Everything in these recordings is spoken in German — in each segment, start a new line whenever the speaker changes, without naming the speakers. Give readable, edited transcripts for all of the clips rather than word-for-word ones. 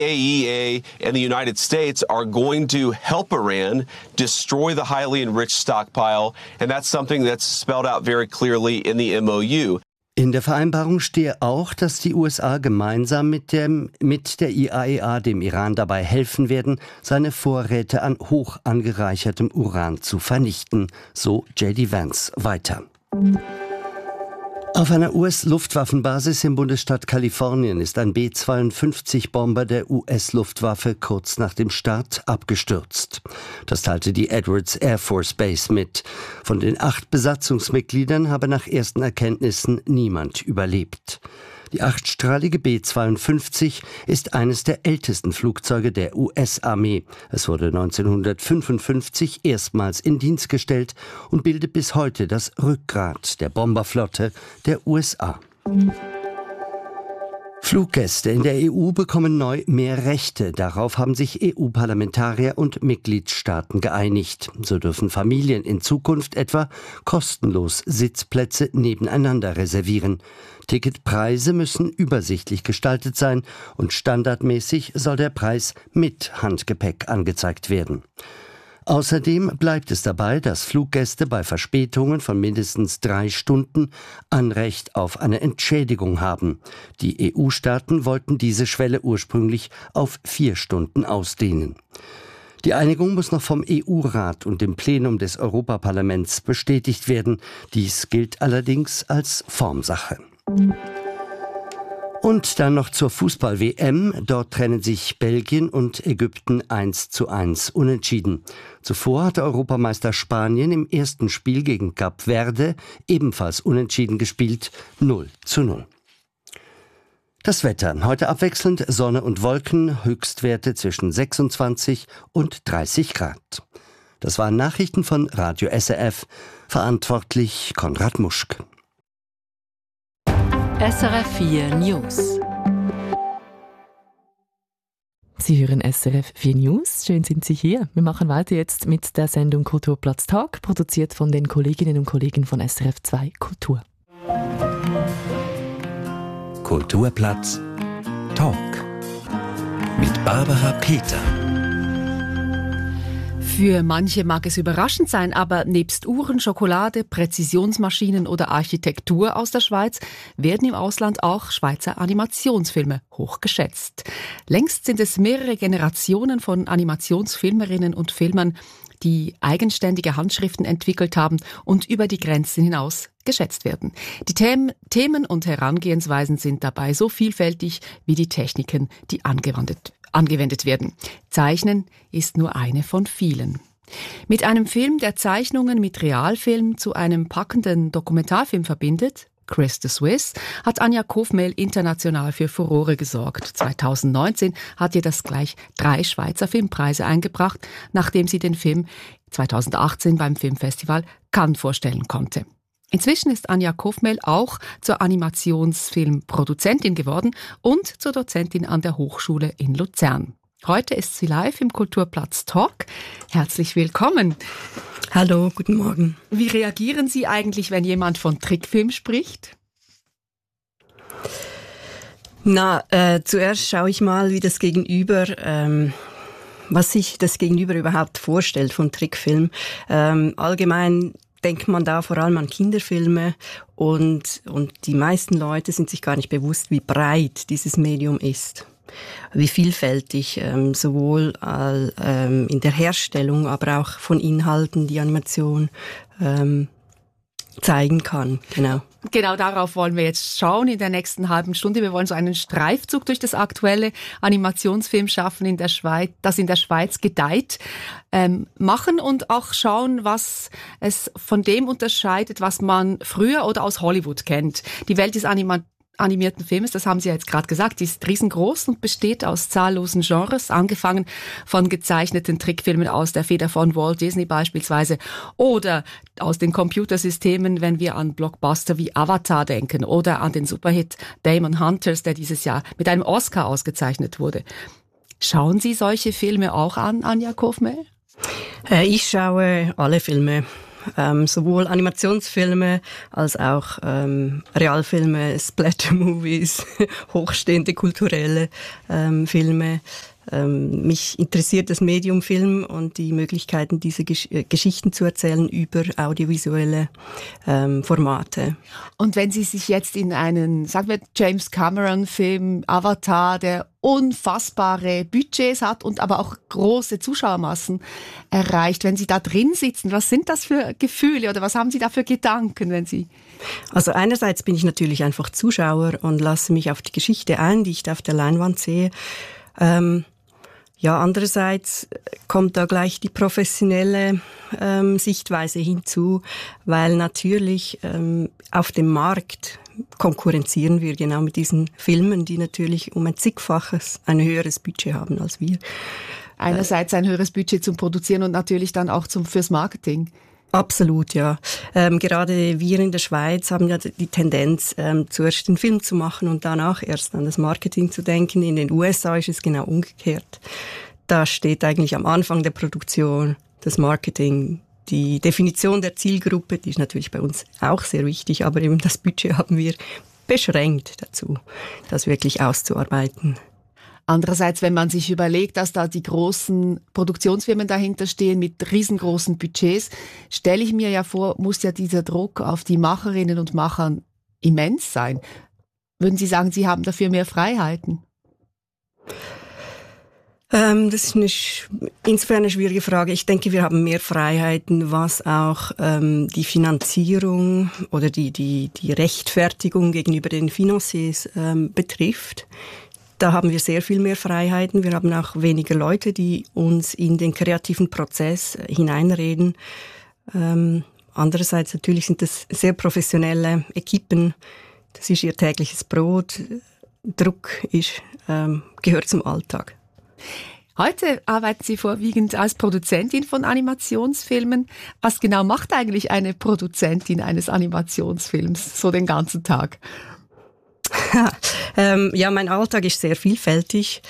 IAEA and the United States are going to help Iran destroy the highly enriched stockpile, and that's something that's spelled out very clearly in the MOU.
In der Vereinbarung stehe auch, dass die USA gemeinsam mit der IAEA dem Iran dabei helfen werden, seine Vorräte an hoch angereichertem Uran zu vernichten, so J.D. Vance weiter. Auf einer US-Luftwaffenbasis im Bundesstaat Kalifornien ist ein B-52-Bomber der US-Luftwaffe kurz nach dem Start abgestürzt. Das teilte die Edwards Air Force Base mit. Von den 8 Besatzungsmitgliedern habe nach ersten Erkenntnissen niemand überlebt. Die 8-strahlige B-52 ist eines der ältesten Flugzeuge der US-Armee. Es wurde 1955 erstmals in Dienst gestellt und bildet bis heute das Rückgrat der Bomberflotte der USA. Fluggäste in der EU bekommen neu mehr Rechte. Darauf haben sich EU-Parlamentarier und Mitgliedstaaten geeinigt. So dürfen Familien in Zukunft etwa kostenlos Sitzplätze nebeneinander reservieren. Ticketpreise müssen übersichtlich gestaltet sein und standardmäßig soll der Preis mit Handgepäck angezeigt werden. Außerdem bleibt es dabei, dass Fluggäste bei Verspätungen von mindestens 3 Stunden Anrecht auf eine Entschädigung haben. Die EU-Staaten wollten diese Schwelle ursprünglich auf 4 Stunden ausdehnen. Die Einigung muss noch vom EU-Rat und dem Plenum des Europaparlaments bestätigt werden. Dies gilt allerdings als Formsache. Und dann noch zur Fußball-WM. Dort trennen sich Belgien und Ägypten 1:1 unentschieden. Zuvor hatte Europameister Spanien im ersten Spiel gegen Kap Verde ebenfalls unentschieden gespielt, 0:0. Das Wetter. Heute abwechselnd Sonne und Wolken, Höchstwerte zwischen 26 und 30 Grad. Das waren Nachrichten von Radio SRF. Verantwortlich Konrad Muschk.
SRF 4 News. Sie hören SRF 4 News. Schön sind Sie hier. Wir machen weiter jetzt mit der Sendung Kulturplatz Talk, produziert von den Kolleginnen und Kollegen von SRF 2 Kultur.
Kulturplatz Talk mit Barbara Peter.
Für manche mag es überraschend sein, aber nebst Uhren, Schokolade, Präzisionsmaschinen oder Architektur aus der Schweiz werden im Ausland auch Schweizer Animationsfilme hochgeschätzt. Längst sind es mehrere Generationen von Animationsfilmerinnen und Filmern, die eigenständige Handschriften entwickelt haben und über die Grenzen hinaus geschätzt werden. Die Themen und Herangehensweisen sind dabei so vielfältig wie die Techniken, die angewendet werden. Zeichnen ist nur eine von vielen. Mit einem Film, der Zeichnungen mit Realfilm zu einem packenden Dokumentarfilm verbindet, Chris the Swiss, hat Anja Kofmehl international für Furore gesorgt. 2019 hat ihr das gleich 3 Schweizer Filmpreise eingebracht, nachdem sie den Film 2018 beim Filmfestival Cannes vorstellen konnte. Inzwischen ist Anja Kofmehl auch zur Animationsfilmproduzentin geworden und zur Dozentin an der Hochschule in Luzern. Heute ist sie live im Kulturplatz Talk. Herzlich willkommen.
Hallo, guten Morgen.
Wie reagieren Sie eigentlich, wenn jemand von Trickfilm spricht?
Zuerst schaue ich mal, wie das Gegenüber, was sich das Gegenüber überhaupt vorstellt von Trickfilm. Allgemein denkt man da vor allem an Kinderfilme und die meisten Leute sind sich gar nicht bewusst, wie breit dieses Medium ist. Wie vielfältig, sowohl in der Herstellung, aber auch von Inhalten, die Animation zeigen kann.
Genau darauf wollen wir jetzt schauen in der nächsten halben Stunde. Wir wollen so einen Streifzug durch das aktuelle Animationsfilmschaffen in der Schweiz, das in der Schweiz gedeiht, machen und auch schauen, was es von dem unterscheidet, was man früher oder aus Hollywood kennt. Die Welt des animierten Filmes, das haben Sie ja jetzt gerade gesagt, die ist riesengroß und besteht aus zahllosen Genres, angefangen von gezeichneten Trickfilmen aus der Feder von Walt Disney beispielsweise oder aus den Computersystemen, wenn wir an Blockbuster wie Avatar denken oder an den Superhit Demon Hunters, der dieses Jahr mit einem Oscar ausgezeichnet wurde. Schauen Sie solche Filme auch an, Anja Kofmehl?
Ich schaue alle Filme Sowohl Animationsfilme als auch Realfilme, Splatter-Movies, hochstehende kulturelle Filme. Mich interessiert das Medium Film und die Möglichkeiten, diese Geschichten zu erzählen über audiovisuelle Formate.
Und wenn Sie sich jetzt in einen, sagen wir, James Cameron-Film, Avatar, der unfassbare Budgets hat und aber auch große Zuschauermassen erreicht, wenn Sie da drin sitzen, was sind das für Gefühle oder was haben Sie da für Gedanken, wenn Sie...
Also einerseits bin ich natürlich einfach Zuschauer und lasse mich auf die Geschichte ein, die ich da auf der Leinwand sehe. Ja, andererseits kommt da gleich die professionelle Sichtweise hinzu, weil natürlich auf dem Markt konkurrenzieren wir genau mit diesen Filmen, die natürlich um ein zigfaches ein höheres Budget haben als wir.
Einerseits ein höheres Budget zum Produzieren und natürlich dann auch fürs Marketing.
Absolut, ja. Gerade wir in der Schweiz haben ja die Tendenz, zuerst den Film zu machen und danach erst an das Marketing zu denken. In den USA ist es genau umgekehrt. Da steht eigentlich am Anfang der Produktion das Marketing, die Definition der Zielgruppe, die ist natürlich bei uns auch sehr wichtig, aber eben das Budget haben wir beschränkt dazu, das wirklich auszuarbeiten.
Andererseits, wenn man sich überlegt, dass da die großen Produktionsfirmen dahinter stehen mit riesengroßen Budgets, stelle ich mir ja vor, muss ja dieser Druck auf die Macherinnen und Machern immens sein. Würden Sie sagen, Sie haben dafür mehr Freiheiten?
Das ist insofern eine schwierige Frage. Ich denke, wir haben mehr Freiheiten, was auch die Finanzierung oder die Rechtfertigung gegenüber den Financiers betrifft. Da haben wir sehr viel mehr Freiheiten. Wir haben auch weniger Leute, die uns in den kreativen Prozess hineinreden. Andererseits natürlich sind das sehr professionelle Equipen. Das ist ihr tägliches Brot. Druck gehört zum Alltag.
Heute arbeiten Sie vorwiegend als Produzentin von Animationsfilmen. Was genau macht eigentlich eine Produzentin eines Animationsfilms so den ganzen Tag?
Ja, mein Alltag ist sehr vielfältig.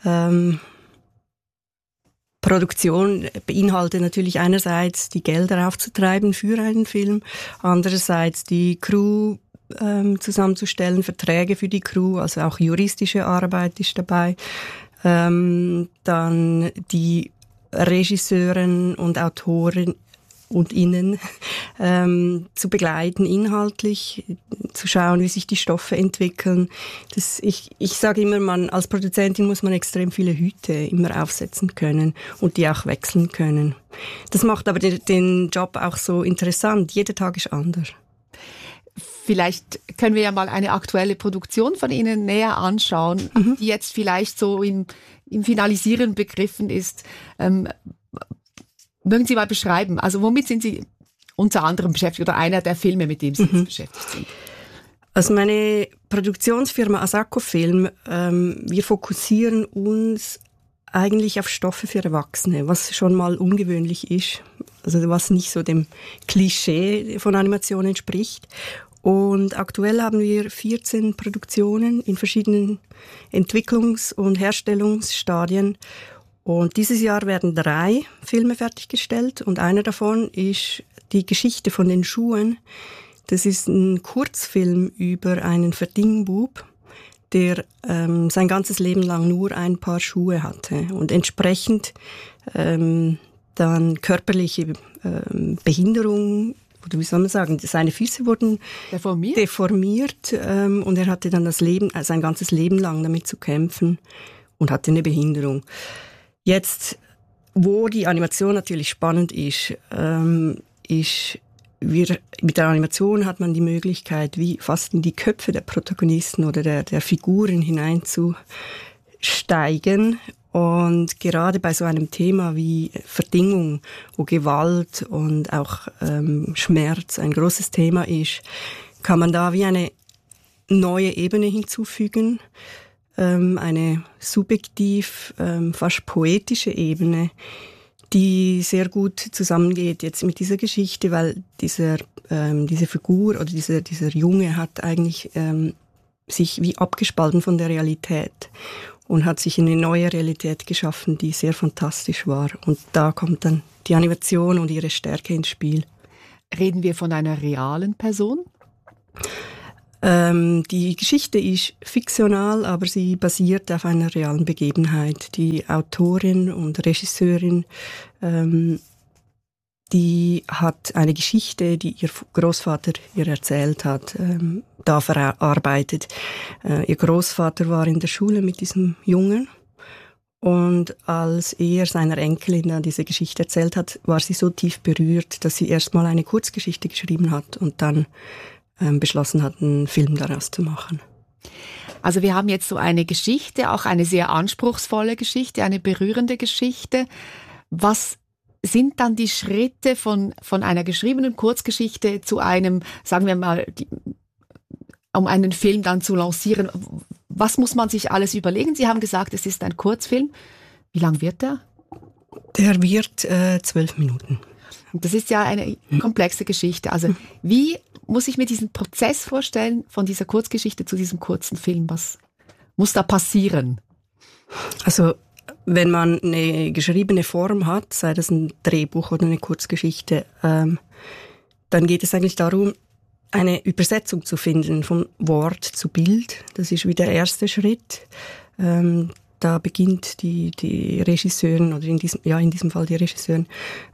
Produktion beinhaltet natürlich einerseits die Gelder aufzutreiben für einen Film, andererseits die Crew zusammenzustellen, Verträge für die Crew, also auch juristische Arbeit ist dabei. Dann die Regisseuren und Autoren und Innen zu begleiten, inhaltlich, zu schauen, wie sich die Stoffe entwickeln. Ich sage immer, als Produzentin muss man extrem viele Hüte immer aufsetzen können und die auch wechseln können. Das macht aber den Job auch so interessant. Jeder Tag ist anders.
Vielleicht können wir ja mal eine aktuelle Produktion von Ihnen näher anschauen, die jetzt vielleicht so im Finalisieren begriffen ist. Mögen Sie mal beschreiben, also womit sind Sie unter anderem beschäftigt oder einer der Filme, mit dem Sie jetzt beschäftigt sind?
Also meine Produktionsfirma Asako Film, wir fokussieren uns eigentlich auf Stoffe für Erwachsene, was schon mal ungewöhnlich ist, also was nicht so dem Klischee von Animation entspricht. Und aktuell haben wir 14 Produktionen in verschiedenen Entwicklungs- und Herstellungsstadien. Und dieses Jahr werden 3 Filme fertiggestellt und einer davon ist die Geschichte von den Schuhen. Das ist ein Kurzfilm über einen Verdingbub, der sein ganzes Leben lang nur ein Paar Schuhe hatte und entsprechend dann körperliche Behinderung, oder wie soll man sagen, seine Füße wurden deformiert und er hatte dann sein ganzes Leben lang damit zu kämpfen und hatte eine Behinderung. Jetzt, wo die Animation natürlich spannend ist, mit der Animation hat man die Möglichkeit, wie fast in die Köpfe der Protagonisten oder der Figuren hineinzusteigen. Und gerade bei so einem Thema wie Verdingung, wo Gewalt und auch Schmerz ein großes Thema ist, kann man da wie eine neue Ebene hinzufügen, eine subjektiv, fast poetische Ebene, die sehr gut zusammengeht jetzt mit dieser Geschichte, weil diese Figur oder dieser Junge hat eigentlich sich wie abgespalten von der Realität und hat sich eine neue Realität geschaffen, die sehr fantastisch war. Und da kommt dann die Animation und ihre Stärke ins Spiel.
reden wir von einer realen Person?
Die Geschichte ist fiktional, aber sie basiert auf einer realen Begebenheit. Die Autorin und Regisseurin, die hat eine Geschichte, die ihr Großvater ihr erzählt hat, da verarbeitet. Ihr Großvater war in der Schule mit diesem Jungen und als er seiner Enkelin dann diese Geschichte erzählt hat, war sie so tief berührt, dass sie erstmal eine Kurzgeschichte geschrieben hat und dann beschlossen hat, einen Film daraus zu machen.
Also wir haben jetzt so eine Geschichte, auch eine sehr anspruchsvolle Geschichte, eine berührende Geschichte. Was sind dann die Schritte von einer geschriebenen Kurzgeschichte zu einem, sagen wir mal, um einen Film dann zu lancieren? Was muss man sich alles überlegen? Sie haben gesagt, es ist ein Kurzfilm. Wie lang wird der?
Der wird 12 Minuten.
Das ist ja eine komplexe Geschichte. Also wie muss ich mir diesen Prozess vorstellen von dieser Kurzgeschichte zu diesem kurzen Film? Was muss da passieren?
Also wenn man eine geschriebene Form hat, sei das ein Drehbuch oder eine Kurzgeschichte, dann geht es eigentlich darum, eine Übersetzung zu finden von Wort zu Bild. Das ist wie der erste Schritt. Da beginnt die Regisseurin, oder in diesem Fall die Regisseurin,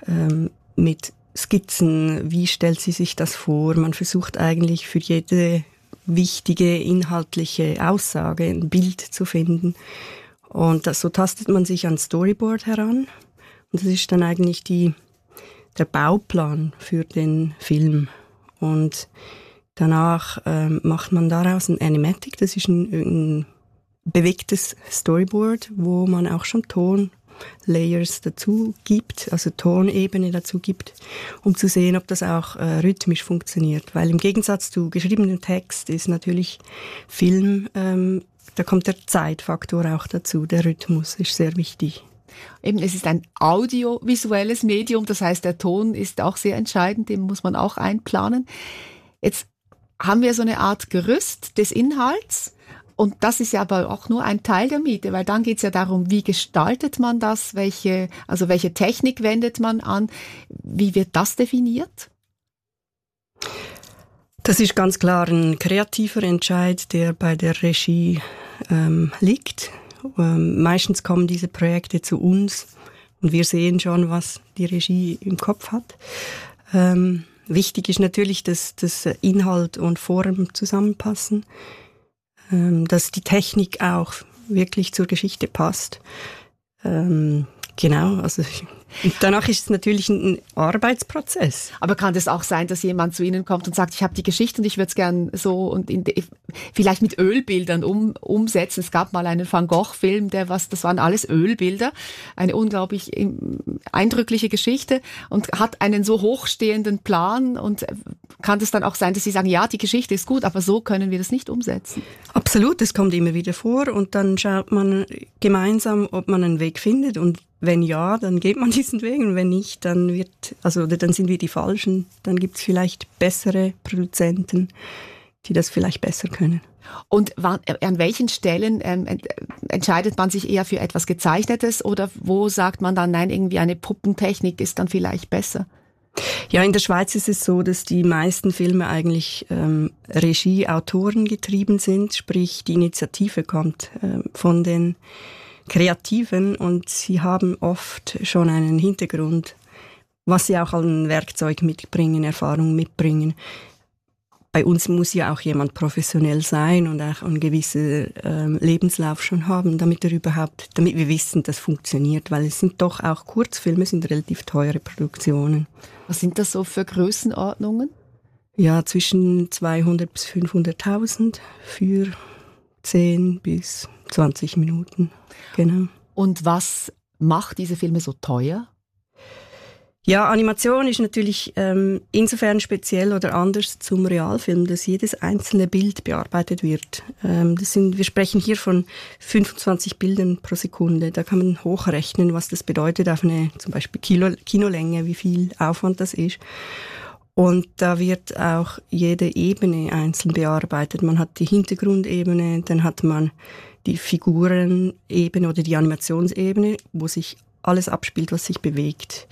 mit Skizzen. Wie stellt sie sich das vor? Man versucht eigentlich für jede wichtige inhaltliche Aussage ein Bild zu finden. Und so tastet man sich an Storyboard heran. Und das ist dann eigentlich der Bauplan für den Film. Und danach macht man daraus ein Animatic. Das ist ein bewegtes Storyboard, wo man auch schon Tonlayers dazu gibt, also Tonebene dazu gibt, um zu sehen, ob das auch rhythmisch funktioniert. Weil im Gegensatz zu geschriebenem Text ist natürlich Film, da kommt der Zeitfaktor auch dazu, der Rhythmus ist sehr wichtig.
Eben, es ist ein audiovisuelles Medium, das heißt, der Ton ist auch sehr entscheidend, den muss man auch einplanen. Jetzt haben wir so eine Art Gerüst des Inhalts und das ist ja aber auch nur ein Teil der Miete, weil dann geht es ja darum, wie gestaltet man das, welche Technik wendet man an, wie wird das definiert?
Das ist ganz klar ein kreativer Entscheid, der bei der Regie liegt. Meistens kommen diese Projekte zu uns und wir sehen schon, was die Regie im Kopf hat. Wichtig ist natürlich, dass Inhalt und Form zusammenpassen, dass die Technik auch wirklich zur Geschichte passt. Genau, also danach ist es natürlich ein Arbeitsprozess.
Aber kann das auch sein, dass jemand zu Ihnen kommt und sagt, ich habe die Geschichte und ich würde es gern so und vielleicht mit Ölbildern umsetzen? Es gab mal einen Van Gogh-Film, das waren alles Ölbilder, eine unglaublich eindrückliche Geschichte und hat einen so hochstehenden Plan und kann es dann auch sein, dass Sie sagen, ja, die Geschichte ist gut, aber so können wir das nicht umsetzen? Absolut,
das kommt immer wieder vor und dann schaut man gemeinsam, ob man einen Weg findet und wenn ja, dann geht man diesen Weg und wenn nicht, dann sind wir die Falschen. Dann gibt es vielleicht bessere Produzenten, die das vielleicht besser können.
Und an welchen Stellen entscheidet man sich eher für etwas Gezeichnetes oder wo sagt man dann, nein, irgendwie eine Puppentechnik ist dann vielleicht besser?
Ja, in der Schweiz ist es so, dass die meisten Filme eigentlich Regie-Autoren getrieben sind, sprich die Initiative kommt von den Kreativen und sie haben oft schon einen Hintergrund, was sie auch an Werkzeug mitbringen, Erfahrung mitbringen. Bei uns muss ja auch jemand professionell sein und auch einen gewissen Lebenslauf schon haben, damit wir wissen, das funktioniert, weil es sind doch auch Kurzfilme, sind relativ teure Produktionen.
Was sind das so für Größenordnungen?
Ja, zwischen 200.000 bis 500.000 für 10 bis 20 Minuten. Genau.
Und was macht diese Filme so teuer?
Ja, Animation ist natürlich insofern speziell oder anders zum Realfilm, dass jedes einzelne Bild bearbeitet wird. Wir sprechen hier von 25 Bildern pro Sekunde. Da kann man hochrechnen, was das bedeutet auf eine zum Beispiel Kinolänge, wie viel Aufwand das ist. Und da wird auch jede Ebene einzeln bearbeitet. Man hat die Hintergrundebene, dann hat man die Figurenebene oder die Animationsebene, wo sich alles abspielt, was sich bewegt.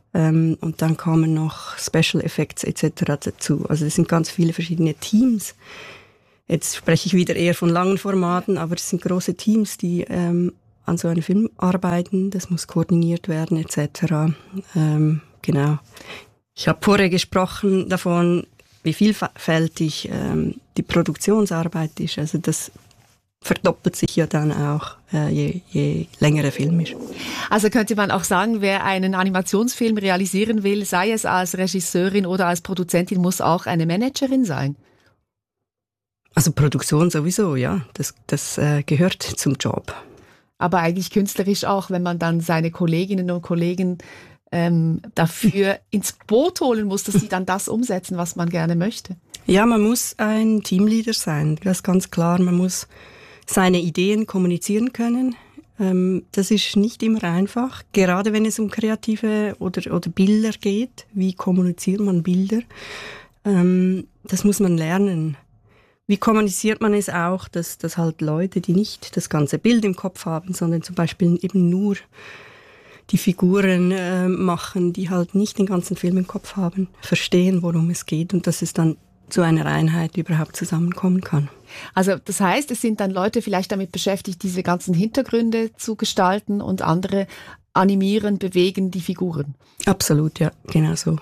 Und dann kommen noch Special Effects etc. dazu. Also es sind ganz viele verschiedene Teams. Jetzt spreche ich wieder eher von langen Formaten, aber es sind große Teams, die an so einem Film arbeiten. Das muss koordiniert werden etc. Genau. Ich habe vorher gesprochen davon, wie vielfältig die Produktionsarbeit ist. Also das verdoppelt sich ja dann auch, je länger der Film ist.
Also könnte man auch sagen, wer einen Animationsfilm realisieren will, sei es als Regisseurin oder als Produzentin, muss auch eine Managerin sein?
Also Produktion sowieso, ja. Das gehört zum Job.
Aber eigentlich künstlerisch auch, wenn man dann seine Kolleginnen und Kollegen dafür ins Boot holen muss, dass sie dann das umsetzen, was man gerne möchte.
Ja, man muss ein Teamleader sein, das ist ganz klar. Man muss seine Ideen kommunizieren können. Das ist nicht immer einfach, gerade wenn es um kreative oder Bilder geht. Wie kommuniziert man Bilder? Das muss man lernen. Wie kommuniziert man es auch, dass halt Leute, die nicht das ganze Bild im Kopf haben, sondern zum Beispiel eben nur die Figuren machen, die halt nicht den ganzen Film im Kopf haben, verstehen, worum es geht und dass es dann zu einer Einheit überhaupt zusammenkommen kann.
Also das heißt, es sind dann Leute vielleicht damit beschäftigt, diese ganzen Hintergründe zu gestalten und andere animieren, bewegen die Figuren.
Absolut, ja, genau so.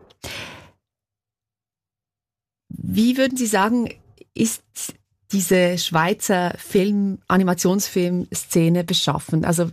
Wie würden Sie sagen, ist diese Schweizer Animationsfilmszene beschaffen? Also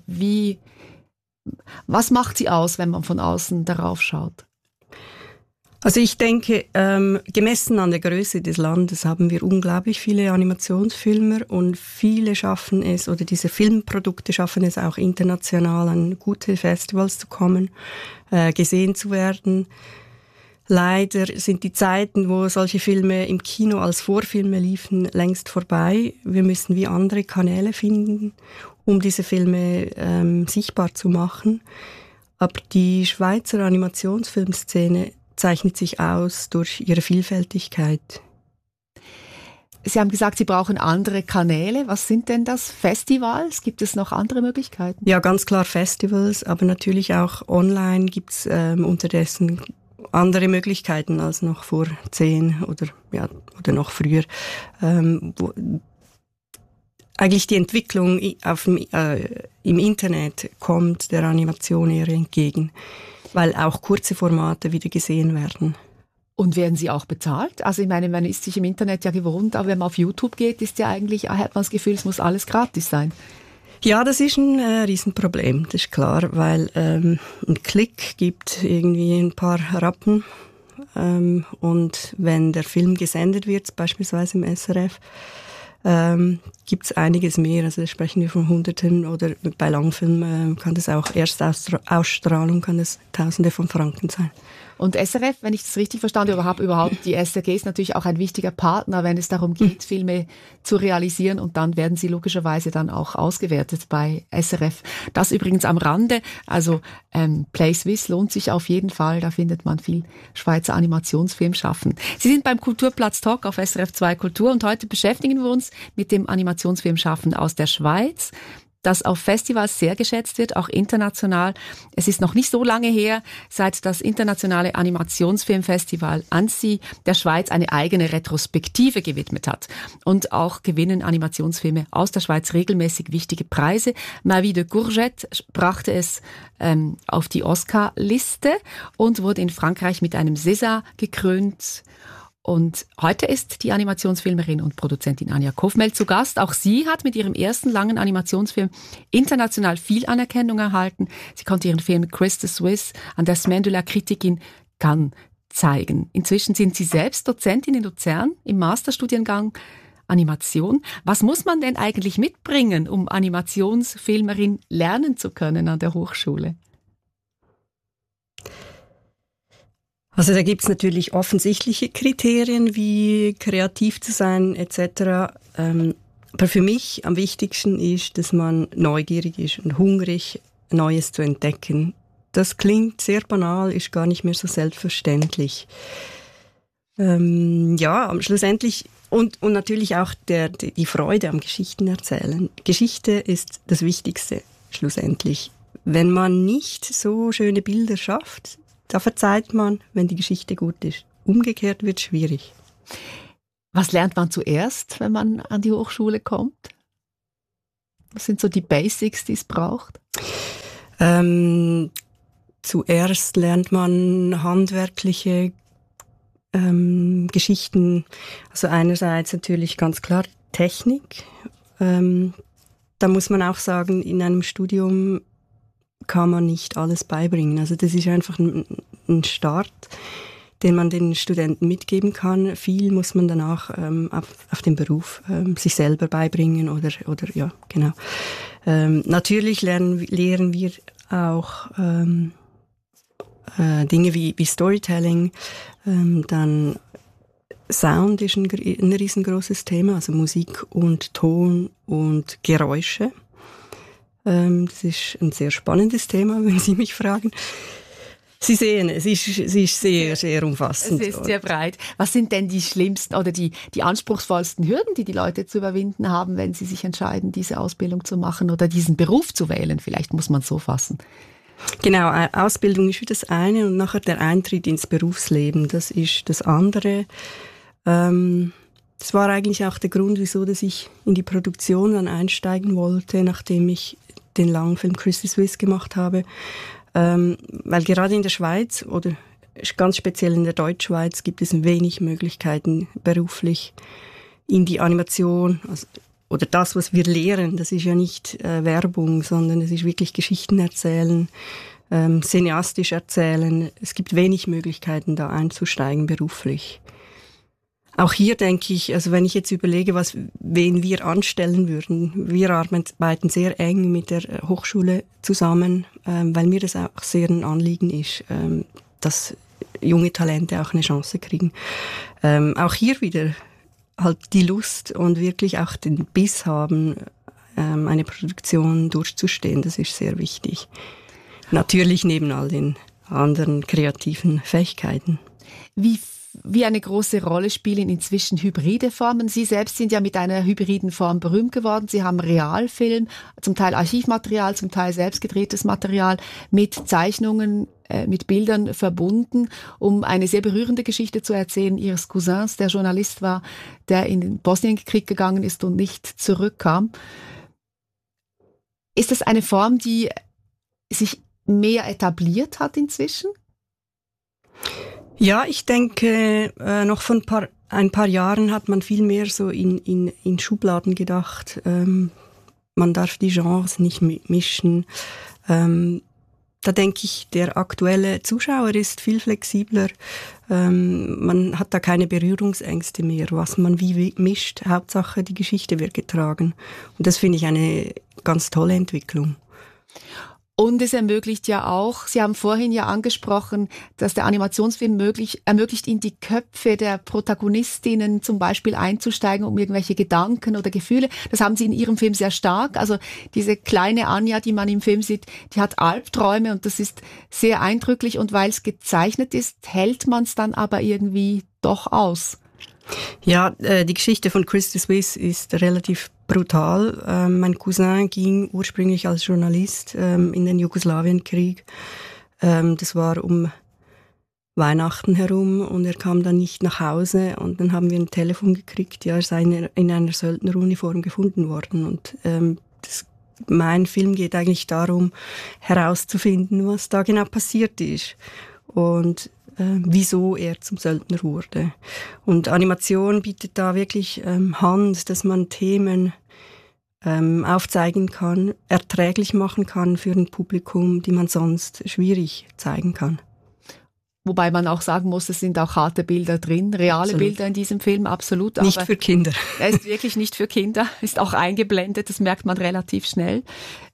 was macht sie aus, wenn man von außen darauf schaut?
Also ich denke, gemessen an der Größe des Landes haben wir unglaublich viele Animationsfilmer und viele schaffen es, oder diese Filmprodukte schaffen es auch international an gute Festivals zu kommen, gesehen zu werden. Leider sind die Zeiten, wo solche Filme im Kino als Vorfilme liefen, längst vorbei. Wir müssen wie andere Kanäle finden, um diese Filme sichtbar zu machen. Aber die Schweizer Animationsfilmszene zeichnet sich aus durch ihre Vielfältigkeit.
Sie haben gesagt, Sie brauchen andere Kanäle. Was sind denn das? Festivals? Gibt es noch andere Möglichkeiten?
Ja, ganz klar Festivals, aber natürlich auch online gibt es unterdessen andere Möglichkeiten als noch vor 10 oder noch früher. Eigentlich die Entwicklung im Internet kommt der Animation eher entgegen, weil auch kurze Formate wieder gesehen werden.
Und werden sie auch bezahlt? Also ich meine, man ist sich im Internet ja gewohnt, aber wenn man auf YouTube geht, hat man das Gefühl, es muss alles gratis sein.
Ja, das ist ein Riesenproblem, das ist klar, weil ein Klick gibt irgendwie ein paar Rappen und wenn der Film gesendet wird, beispielsweise im SRF, gibt es einiges mehr, also sprechen wir von Hunderten oder bei Langfilmen kann das auch Erstausstrahlung, kann das Tausende von Franken sein.
Und SRF, wenn ich das richtig verstanden habe, überhaupt die SRG ist natürlich auch ein wichtiger Partner, wenn es darum geht, Filme zu realisieren und dann werden sie logischerweise dann auch ausgewertet bei SRF. Das übrigens am Rande, also Play Swiss lohnt sich auf jeden Fall, da findet man viel Schweizer Animationsfilm schaffen. Sie sind beim Kulturplatz Talk auf SRF 2 Kultur und heute beschäftigen wir uns mit dem Animationsfilm Schaffen aus der Schweiz, das auf Festivals sehr geschätzt wird, auch international. Es ist noch nicht so lange her, seit das internationale Animationsfilmfestival ANSSI der Schweiz eine eigene Retrospektive gewidmet hat. Und auch gewinnen Animationsfilme aus der Schweiz regelmäßig wichtige Preise. Ma Vie de Courgette brachte es auf die Oscar-Liste und wurde in Frankreich mit einem César gekrönt. Und heute ist die Animationsfilmerin und Produzentin Anja Kofmel zu Gast. Auch sie hat mit ihrem ersten langen Animationsfilm international viel Anerkennung erhalten. Sie konnte ihren Film Chris the Swiss an der Semaine de la Critique in Cannes zeigen. Inzwischen sind Sie selbst Dozentin in Luzern im Masterstudiengang Animation. Was muss man denn eigentlich mitbringen, um Animationsfilmerin lernen zu können an der Hochschule?
Also da gibt's natürlich offensichtliche Kriterien, wie kreativ zu sein etc. Aber für mich am wichtigsten ist, dass man neugierig ist und hungrig, Neues zu entdecken. Das klingt sehr banal, ist gar nicht mehr so selbstverständlich. Schlussendlich und natürlich auch die Freude am Geschichten erzählen. Geschichte ist das Wichtigste schlussendlich. Wenn man nicht so schöne Bilder schafft, da verzeiht man, wenn die Geschichte gut ist. Umgekehrt wird es schwierig.
Was lernt man zuerst, wenn man an die Hochschule kommt? Was sind so die Basics, die es braucht?
Zuerst lernt man handwerkliche Geschichten. Also einerseits natürlich ganz klar Technik. Da muss man auch sagen, in einem Studium kann man nicht alles beibringen. Also das ist einfach ein Start, den man den Studenten mitgeben kann. Viel muss man danach auf den Beruf sich selber beibringen oder ja, genau. Natürlich lehren wir auch Dinge wie Storytelling, dann Sound ist ein riesengroßes Thema, also Musik und Ton und Geräusche. Das ist ein sehr spannendes Thema, wenn Sie mich fragen. Sie sehen, es ist sehr, sehr umfassend.
Es ist sehr breit. Was sind denn die schlimmsten oder die anspruchsvollsten Hürden, die Leute zu überwinden haben, wenn sie sich entscheiden, diese Ausbildung zu machen oder diesen Beruf zu wählen? Vielleicht muss man es so fassen.
Genau, Ausbildung ist wie das eine und nachher der Eintritt ins Berufsleben, das ist das andere. Das war eigentlich auch der Grund, wieso dass ich in die Produktion dann einsteigen wollte, nachdem ich den Langfilm Christy Swiss gemacht habe. Weil gerade in der Schweiz oder ganz speziell in der Deutschschweiz gibt es wenig Möglichkeiten beruflich in die Animation, oder das, was wir lehren, das ist ja nicht Werbung, sondern es ist wirklich Geschichten erzählen, cineastisch erzählen. Es gibt wenig Möglichkeiten, da einzusteigen beruflich. Auch hier denke ich, also wenn ich jetzt überlege, wen wir anstellen würden, wir arbeiten sehr eng mit der Hochschule zusammen, weil mir das auch sehr ein Anliegen ist, dass junge Talente auch eine Chance kriegen. Auch hier wieder halt die Lust und wirklich auch den Biss haben, eine Produktion durchzustehen, das ist sehr wichtig. Natürlich neben all den anderen kreativen Fähigkeiten.
Wie eine große Rolle spielen inzwischen hybride Formen. Sie selbst sind ja mit einer hybriden Form berühmt geworden. Sie haben Realfilm, zum Teil Archivmaterial, zum Teil selbstgedrehtes Material mit Zeichnungen, mit Bildern verbunden, um eine sehr berührende Geschichte zu erzählen Ihres Cousins, der Journalist war, der in den Bosnienkrieg gegangen ist und nicht zurückkam. Ist das eine Form, die sich mehr etabliert hat inzwischen?
Ja, ich denke, noch von ein paar Jahren hat man viel mehr so in Schubladen gedacht. Man darf die Genres nicht mischen. Da denke ich, der aktuelle Zuschauer ist viel flexibler. Man hat da keine Berührungsängste mehr, was man wie mischt. Hauptsache, die Geschichte wird getragen. Und das finde ich eine ganz tolle Entwicklung.
Und es ermöglicht ja auch, Sie haben vorhin ja angesprochen, dass der Animationsfilm ermöglicht, in die Köpfe der Protagonistinnen zum Beispiel einzusteigen, um irgendwelche Gedanken oder Gefühle. Das haben Sie in Ihrem Film sehr stark. Also diese kleine Anja, die man im Film sieht, die hat Albträume und das ist sehr eindrücklich. Und weil es gezeichnet ist, hält man es dann aber irgendwie doch aus.
Ja, die Geschichte von Christy Swiss ist relativ brutal. Mein Cousin ging ursprünglich als Journalist in den Jugoslawienkrieg. Das war um Weihnachten herum und er kam dann nicht nach Hause und dann haben wir ein Telefon gekriegt, ja, er sei in einer Söldneruniform gefunden worden und mein Film geht eigentlich darum, herauszufinden, was da genau passiert ist und wieso er zum Söldner wurde. Und Animation bietet da wirklich Hand, dass man Themen aufzeigen kann, erträglich machen kann für ein Publikum, die man sonst schwierig zeigen kann.
Wobei man auch sagen muss, es sind auch harte Bilder drin, reale absolut. Bilder in diesem Film, absolut.
Nicht aber für Kinder.
Er ist wirklich nicht für Kinder, ist auch eingeblendet, das merkt man relativ schnell.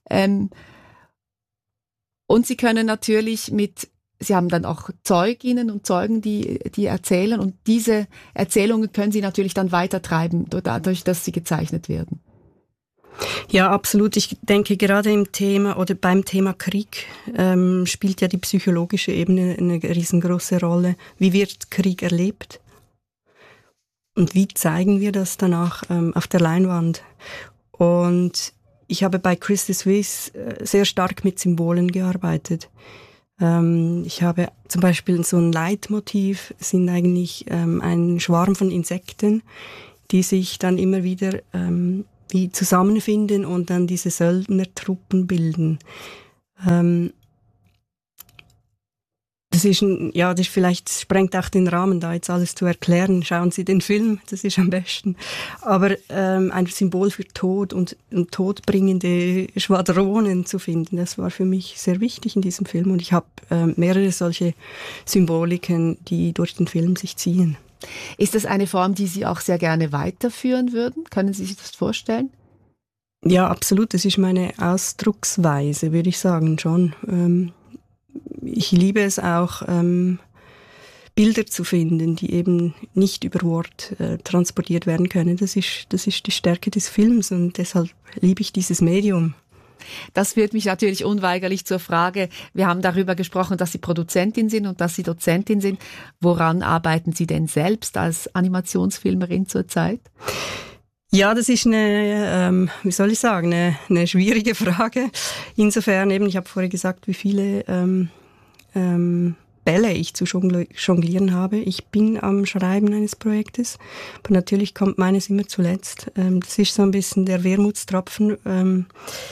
Und Sie können natürlich Sie haben dann auch Zeuginnen und Zeugen, die erzählen und diese Erzählungen können Sie natürlich dann weitertreiben, dadurch, dass sie gezeichnet werden.
Ja, absolut. Ich denke, gerade im Thema oder beim Thema Krieg spielt ja die psychologische Ebene eine riesengroße Rolle. Wie wird Krieg erlebt? Und wie zeigen wir das danach auf der Leinwand? Und ich habe bei Christy Swiss sehr stark mit Symbolen gearbeitet. Ich habe zum Beispiel so ein Leitmotiv, sind eigentlich ein Schwarm von Insekten, die sich dann immer wieder wie zusammenfinden und dann diese Söldnertruppen bilden. Das ist vielleicht sprengt auch den Rahmen, da jetzt alles zu erklären. Schauen Sie den Film, das ist am besten. Aber ein Symbol für Tod und todbringende Schwadronen zu finden, das war für mich sehr wichtig in diesem Film. Und ich habe mehrere solche Symboliken, die durch den Film sich ziehen.
Ist das eine Form, die Sie auch sehr gerne weiterführen würden? Können Sie sich das vorstellen?
Ja, absolut. Das ist meine Ausdrucksweise, würde ich sagen, schon. Ich liebe es auch, Bilder zu finden, die eben nicht über Wort transportiert werden können. Das ist die Stärke des Films und deshalb liebe ich dieses Medium.
Das führt mich natürlich unweigerlich zur Frage, wir haben darüber gesprochen, dass Sie Produzentin sind und dass Sie Dozentin sind. Woran arbeiten Sie denn selbst als Animationsfilmerin zurzeit?
Ja, das ist eine schwierige Frage. Insofern eben, ich habe vorher gesagt, wie viele Bälle ich zu jonglieren habe. Ich bin am Schreiben eines Projektes, aber natürlich kommt meines immer zuletzt. Das ist so ein bisschen der Wermutstropfen,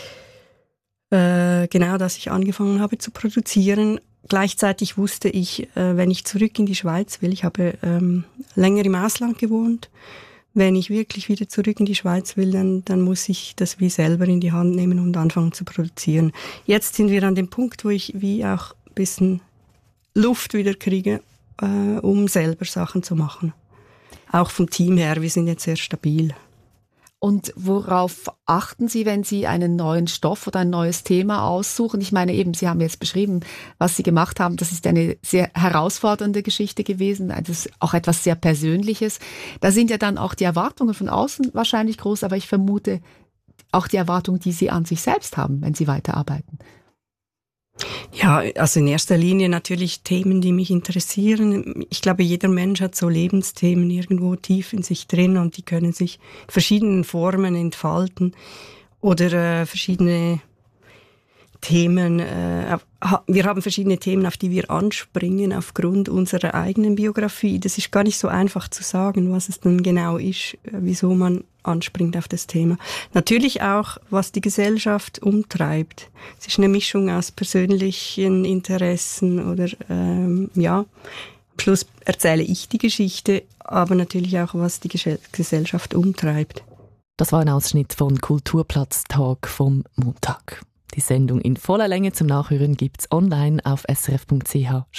dass ich angefangen habe zu produzieren. Gleichzeitig wusste ich, wenn ich zurück in die Schweiz will, ich habe länger im Ausland gewohnt, wenn ich wirklich wieder zurück in die Schweiz will, dann muss ich das wie selber in die Hand nehmen und anfangen zu produzieren. Jetzt sind wir an dem Punkt, wo ich wie auch ein bisschen Luft wieder kriege, um selber Sachen zu machen. Auch vom Team her, wir sind jetzt sehr stabil.
Und worauf achten Sie, wenn Sie einen neuen Stoff oder ein neues Thema aussuchen? Ich meine eben, Sie haben jetzt beschrieben, was Sie gemacht haben. Das ist eine sehr herausfordernde Geschichte gewesen. Das ist auch etwas sehr Persönliches. Da sind ja dann auch die Erwartungen von außen wahrscheinlich groß, aber ich vermute auch die Erwartungen, die Sie an sich selbst haben, wenn Sie weiterarbeiten.
Ja, also in erster Linie natürlich Themen, die mich interessieren. Ich glaube, jeder Mensch hat so Lebensthemen irgendwo tief in sich drin und die können sich in verschiedenen Formen entfalten oder verschiedene Themen. Wir haben verschiedene Themen, auf die wir anspringen aufgrund unserer eigenen Biografie. Das ist gar nicht so einfach zu sagen, was es dann genau ist, wieso man anspringt auf das Thema. Natürlich auch, was die Gesellschaft umtreibt. Es ist eine Mischung aus persönlichen Interessen oder am Schluss erzähle ich die Geschichte, aber natürlich auch, was die Gesellschaft umtreibt.
Das war ein Ausschnitt von Kulturplatz-Tag vom Montag. Die Sendung in voller Länge zum Nachhören gibt's online auf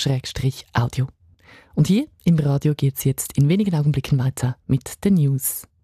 srf.ch/audio. Und hier im Radio geht's jetzt in wenigen Augenblicken weiter mit den News.